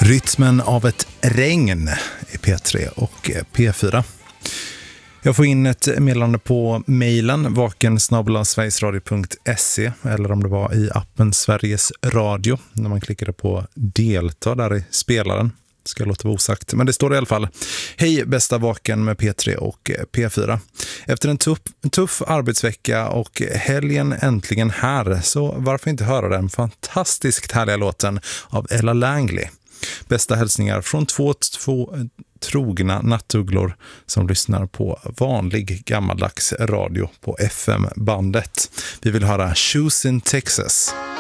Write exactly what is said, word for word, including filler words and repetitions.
Rytmen av ett regn i P tre och P fyra. Jag får in ett meddelande på mejlen vaken snabel-a sverigesradio punkt se eller om det var i appen Sveriges Radio när man klickade på delta där i spelaren. Ska jag låta vara osagt. Men det står i alla fall: hej bästa vaken med P tre och P fyra. Efter en tuff, tuff arbetsvecka och helgen äntligen här, så varför inte höra den fantastiskt härliga låten av Ella Langley. Bästa hälsningar från två, två trogna nattugglor som lyssnar på vanlig gammaldags radio på F M-bandet. Vi vill höra Shoes in Texas.